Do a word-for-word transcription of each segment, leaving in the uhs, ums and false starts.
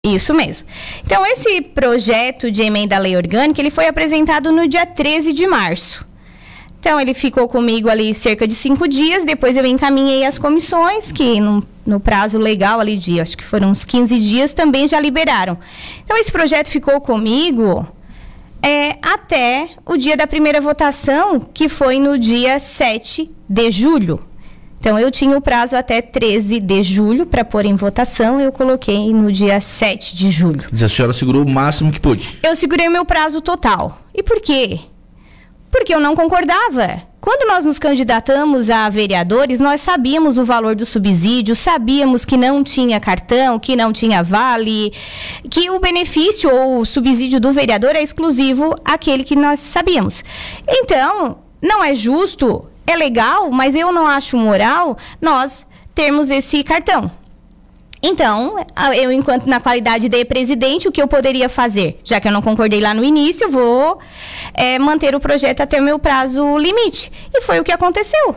Isso mesmo. Então, esse projeto de emenda à lei orgânica, ele foi apresentado no dia treze de março. Então, ele ficou comigo ali cerca de cinco dias, depois eu encaminhei as comissões, que no, no prazo legal ali de, acho que foram uns quinze dias, também já liberaram. Então, esse projeto ficou comigo é, até o dia da primeira votação, que foi no dia sete de julho. Então, eu tinha o prazo até treze de julho para pôr em votação, eu coloquei no dia sete de julho. Mas a senhora segurou o máximo que pôde? Eu segurei o meu prazo total. E por quê? Porque eu não concordava. Quando nós nos candidatamos a vereadores, nós sabíamos o valor do subsídio, sabíamos que não tinha cartão, que não tinha vale, que o benefício ou o subsídio do vereador é exclusivo àquele que nós sabíamos. Então, não é justo... É legal, mas eu não acho moral nós termos esse cartão. Então, eu, enquanto na qualidade de presidente, o que eu poderia fazer? Já que eu não concordei lá no início, eu vou é, manter o projeto até o meu prazo limite. E foi o que aconteceu.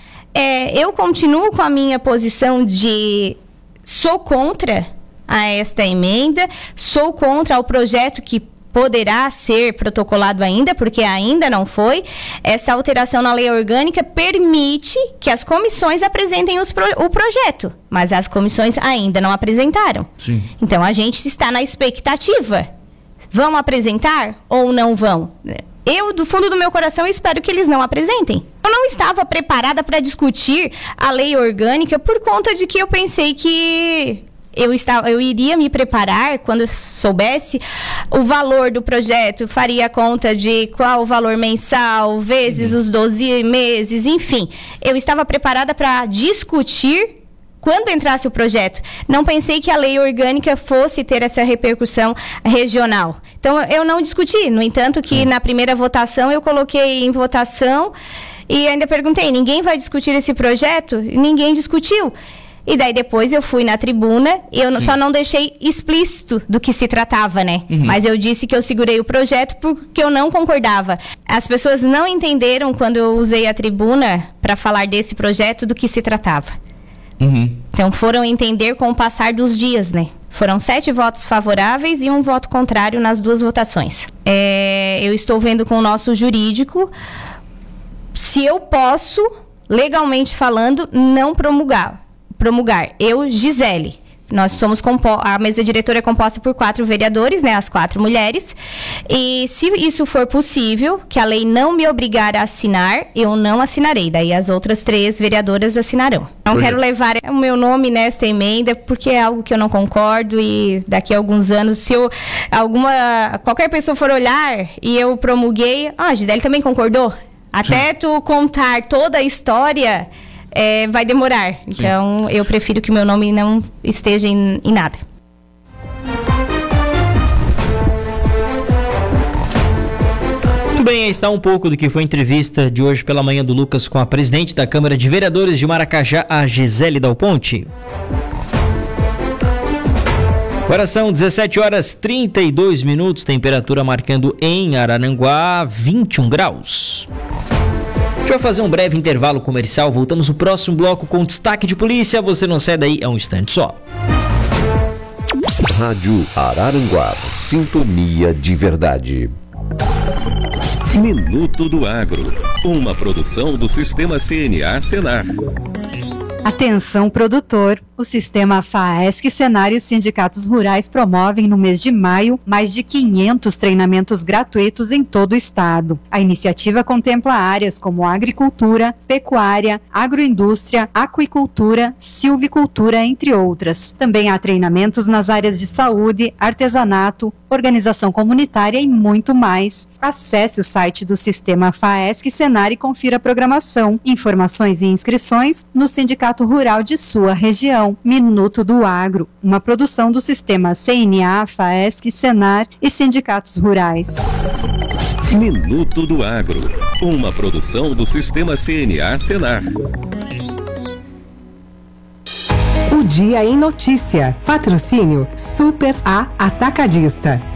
É, eu continuo com a minha posição de sou contra a esta emenda, sou contra o projeto que poderá ser protocolado ainda, porque ainda não foi. Essa alteração na lei orgânica permite que as comissões apresentem os pro, o projeto, mas as comissões ainda não apresentaram. Sim. Então, a gente está na expectativa. Vão apresentar ou não vão? Eu, do fundo do meu coração, espero que eles não apresentem. Eu não estava preparada para discutir a lei orgânica por conta de que eu pensei que... Eu, estava, eu iria me preparar quando eu soubesse o valor do projeto, faria conta de qual o valor mensal, vezes uhum. os doze meses, enfim. Eu estava preparada para discutir quando entrasse o projeto. Não pensei que a lei orgânica fosse ter essa repercussão regional. Então, eu não discuti. No entanto, que uhum. na primeira votação eu coloquei em votação e ainda perguntei, ninguém vai discutir esse projeto? Ninguém discutiu. E daí depois eu fui na tribuna e eu Sim. só não deixei explícito do que se tratava, né? Uhum. Mas eu disse que eu segurei o projeto porque eu não concordava. As pessoas não entenderam quando eu usei a tribuna para falar desse projeto do que se tratava. Uhum. Então foram entender com o passar dos dias, né? Foram sete votos favoráveis e um voto contrário nas duas votações. É, eu estou vendo com o nosso jurídico se eu posso, legalmente falando, não promulgar. promulgar. Eu, Gisele, nós somos compo- a mesa diretora é composta por quatro vereadores, né, as quatro mulheres, e se isso for possível, que a lei não me obrigar a assinar, eu não assinarei, daí as outras três vereadoras assinarão. Não quero levar o meu nome nessa emenda, porque é algo que eu não concordo e daqui a alguns anos, se eu, alguma, qualquer pessoa for olhar e eu promulguei, ah, a Gisele também concordou? Até tu contar toda a história... É, vai demorar, então Sim. eu prefiro que o meu nome não esteja em, em nada. Muito bem, aí está um pouco do que foi a entrevista de hoje pela manhã do Lucas com a presidente da Câmara de Vereadores de Maracajá, a Gisele Dal Ponte. Agora são dezessete horas e trinta e dois minutos, temperatura marcando em Araranguá vinte e um graus. A gente vai fazer um breve intervalo comercial, voltamos no próximo bloco com destaque de polícia, você não sai daí, é um instante só. Rádio Araranguá, sintonia de verdade. Minuto do Agro, uma produção do Sistema C N A Senar. Atenção produtor, o Sistema FAESC, Senar e os sindicatos rurais promovem no mês de maio mais de quinhentos treinamentos gratuitos em todo o estado. A iniciativa contempla áreas como agricultura, pecuária, agroindústria, aquicultura, silvicultura, entre outras. Também há treinamentos nas áreas de saúde, artesanato, organização comunitária e muito mais. Acesse o site do Sistema FAESC Senar e confira a programação, informações e inscrições no Sindicato Rural de sua região. Minuto do Agro, uma produção do Sistema C N A, FAESC, Senar e sindicatos rurais. Minuto do Agro, uma produção do Sistema C N A Senar. O Dia em Notícia. Patrocínio Super A Atacadista.